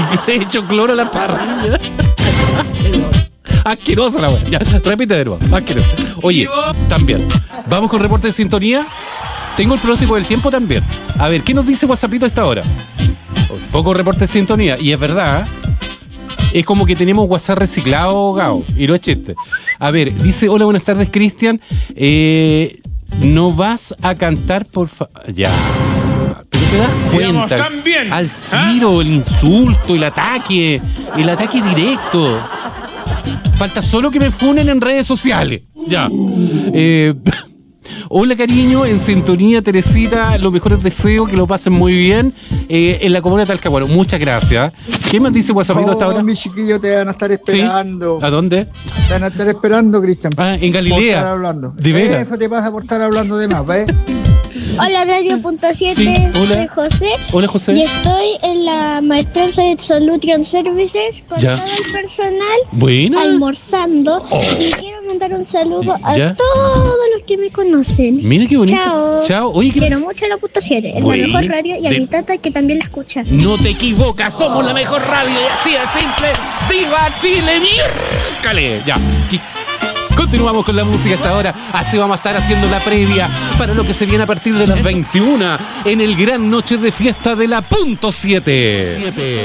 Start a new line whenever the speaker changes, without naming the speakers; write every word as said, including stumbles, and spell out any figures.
he hecho cloro a la parrilla. Asquerosa la weá. Ya, repite de nuevo. Asqueroso. Oye, también. Vamos con reporte de sintonía. Tengo el pronóstico del tiempo también. A ver, ¿qué nos dice WhatsAppito a esta hora? Poco reporte de sintonía. Y es verdad, es como que tenemos WhatsApp reciclado, Gao. Y no es chiste. A ver, dice, hola, buenas tardes, Cristian. Eh, no vas a cantar, por favor. Ya. Pero te das cuenta.
También.
Al tiro, ¿Ah? El insulto, el ataque. El ataque directo. Falta solo que me funen en redes sociales. Ya. Eh, hola, cariño, en sintonía, Teresita. Los mejores deseos, que lo pasen muy bien eh, en la comuna de Talcahuano. Muchas gracias. ¿Qué más dice WhatsAppito hasta ahora?
Mi chiquillo, te van a estar esperando.
¿Sí? ¿A dónde?
Te van a estar esperando, Cristian.
Ah, en Galilea.
Por estar hablando.
¿De veras?
Eso te pasa por estar hablando de más, ¿ves?
Hola, Radio Punto siete,
Sí, hola.
soy José.
Hola, José.
Y estoy en la maestranza de Solution Services con
Ya.
todo el personal
Buena.
almorzando.
Oh.
Y quiero mandar un saludo a
Ya.
todos los que me conocen.
Mira qué bonito.
Chao.
Chao. Oye, ¿qué
Quiero
pasa?
mucho la Punto siete, es
Bueno,
la mejor radio, y a
de-
mi tata que también la escucha.
No te equivocas, somos la mejor radio y así de simple. ¡Viva Chile, miércale! Ya. Qui- Continuamos con la música hasta ahora. Así vamos a estar haciendo la previa para lo que se viene a partir de las veintiuna en el Gran Noche de Fiesta de la Punto siete.